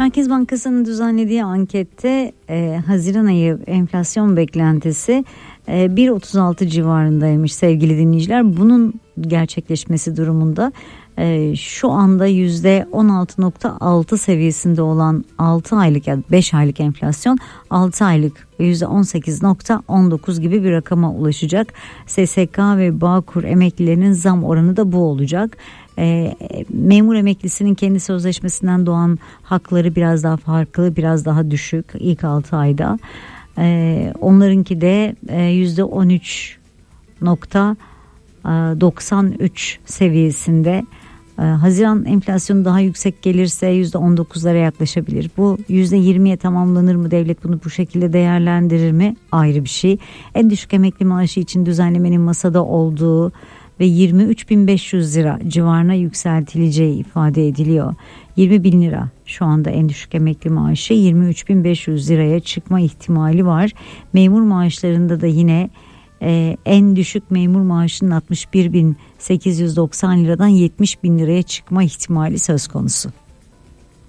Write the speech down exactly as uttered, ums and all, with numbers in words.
Merkez Bankası'nın düzenlediği ankette e, Haziran ayı enflasyon beklentisi e, bir virgül otuz altı civarındaymış sevgili dinleyiciler. Bunun gerçekleşmesi durumunda e, şu anda yüzde on altı nokta altı seviyesinde olan altı aylık ya yani beş aylık enflasyon altı aylık yüzde on sekiz nokta on dokuz gibi bir rakama ulaşacak. S S K ve Bağkur emeklilerinin zam oranı da bu olacak. E, memur emeklisinin kendi sözleşmesinden doğan hakları biraz daha farklı, biraz daha düşük ilk altı ayda. E, onlarınki de e, yüzde on üç nokta doksan üç seviyesinde. E, Haziran enflasyonu daha yüksek gelirse yüzde on dokuzlara yaklaşabilir. Bu yüzde yirmiye tamamlanır mı? Devlet bunu bu şekilde değerlendirir mi? Ayrı bir şey. En düşük emekli maaşı için düzenlemenin masada olduğu ve yirmi üç bin beş yüz lira civarına yükseltileceği ifade ediliyor. yirmi bin lira şu anda en düşük emekli maaşı, yirmi üç bin beş yüz liraya çıkma ihtimali var. Memur maaşlarında da yine e, en düşük memur maaşının altmış bir bin sekiz yüz doksan liradan yetmiş bin liraya çıkma ihtimali söz konusu.